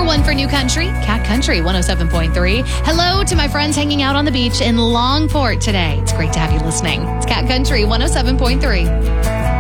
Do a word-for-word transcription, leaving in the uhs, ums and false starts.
one for New Country, Cat Country one oh seven point three. Hello to my friends hanging out on the beach in Longport today. It's great to have you listening. It's Cat Country one oh seven point three.